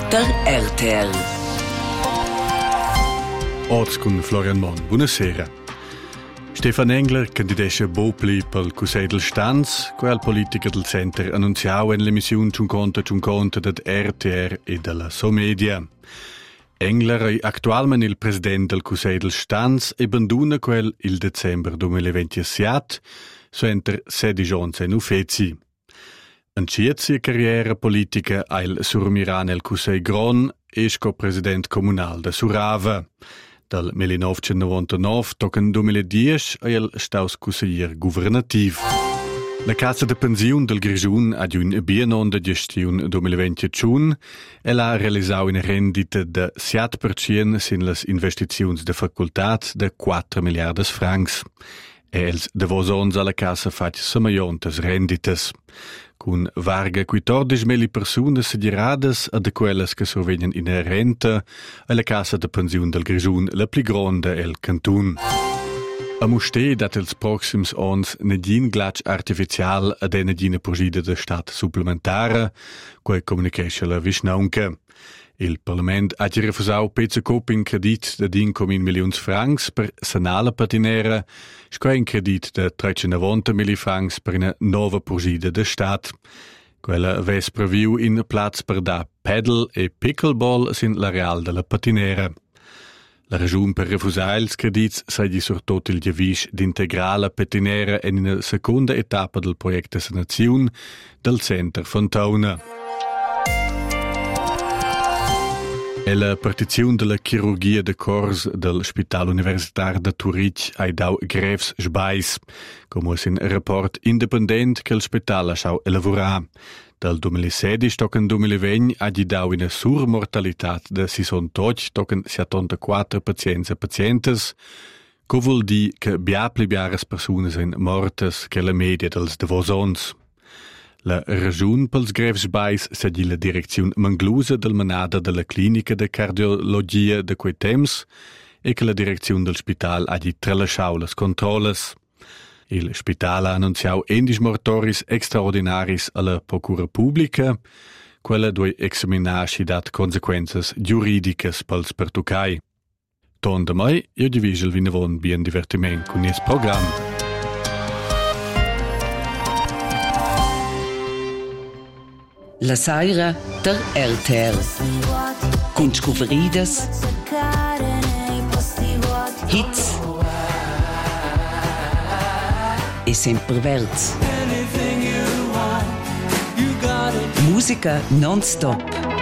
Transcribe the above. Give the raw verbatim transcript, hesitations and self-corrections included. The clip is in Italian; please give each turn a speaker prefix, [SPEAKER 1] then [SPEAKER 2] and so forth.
[SPEAKER 1] der R T L.
[SPEAKER 2] Oz con Florian Mon. Buonasera. Stefan Engler candidesce Bopli pel Cussei del Stanz, quel politico del Center annunziau en l'emissione Ciun conta Ciun conta dat R T R e della Somedia. Engler è attualmente il presidente del Cussei del Stanz e banduna quel il december duemilaventisette, suenter sedici anni in uffizi. Anciet sia carriera politica ha il surmirà nel Cussei Gron e co-president comunal de Surava. Dal millenovecentonovantanove tocan duemiladieci è il staus cusseier governativ. La Casa de Pensiun del Grigiun ha un bienon de gestiun duemilaventisciun e l'ha realisau una rendita de sette per cento sin las investiziuns de facultat de quattro miliardas francs. E els devosons alla Casa fac semaiontes renditas. Con varga quattordici mila persone sediradas a de quelles che survegnan in renta alla Casa de Pensiun del Grigiun, la pli gronda el cantun. A muster dat els proxims ons negin glatsch artificial ad ena gina purgida de stat supplementara, quae comunicasse la visnaunca. Il Parlament ha refusau pezza coping credit de cinque milions francs per sanala patinera, squai un credit de trecentonovanta mila francs per una nova purgida de stat. Quella ves previu in plaz per da paddle e pickleball sin la real de la patinera. La ragiun per refusar ils credits sei di surtot il giavisch d'integrare la patinera en una seconda etapa del project de sanaziun del Center Fontana. E la partiziun de la chirurgia de cors del Spital Universitar de Zurich ha dau grevs sbais, come un rapport independent che il spital ha schau elaborar. Dal duemilasedici tocan duemilaventi ha dau una surmortalitat de sessantotto tocan settantaquattro pazients e pazientes, co vuol di che biapli biaras persunas in mortes che la media dels devosons. La ragiun pels grevs bais sedi la direcziun manglusa del manada della clinica de cardiologia de quei temps e che la direcziun del spital ha di tralasciau las controllas. Il spital ha annunziau endis mortoris extraordinaris alla procura pubblica, quella due examinar si dat consequenzas giuridicas pels pertucai. Ton da mai, io divisel vinavon bien divertiment con nies program.
[SPEAKER 1] La saira der R T L. Con scuferidas, hits e sempre verts. Musica non-stop.